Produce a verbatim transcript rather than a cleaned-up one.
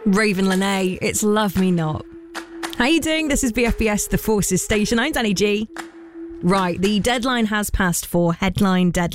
Raven Lene, it's Love Me Not. How you doing? This is B F B S, The Forces Station. I'm Danny G. Right, the deadline has passed for headline deadline.